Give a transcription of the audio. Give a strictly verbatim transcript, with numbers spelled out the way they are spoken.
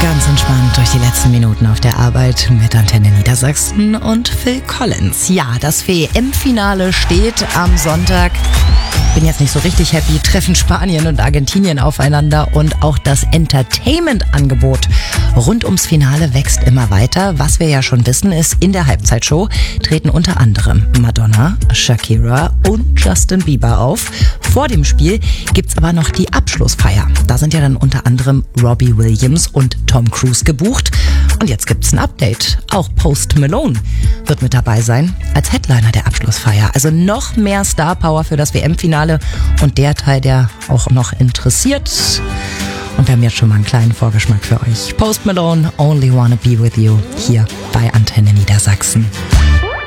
Ganz entspannt durch die letzten Minuten auf der Arbeit mit Antenne Niedersachsen und Phil Collins. Ja, das W M-Finale steht am Sonntag. Bin jetzt nicht so richtig happy, treffen Spanien und Argentinien aufeinander und auch das Entertainment-Angebot rund ums Finale wächst immer weiter. Was wir ja schon wissen ist, in der Halbzeitshow treten unter anderem Madonna, Shakira und Justin Bieber auf. Vor dem Spiel gibt's aber noch die Abschlussfeier. Da sind ja dann unter anderem Robbie Williams und Tom Cruise gebucht. Und jetzt gibt's ein Update. Auch Post Malone wird mit dabei sein als Headliner der Abschlussfeier. Also noch mehr Star Power für das W M-Finale und der Teil, der auch noch interessiert. Und wir haben jetzt schon mal einen kleinen Vorgeschmack für euch. Post Malone, Only Wanna Be With You, hier bei Antenne Niedersachsen.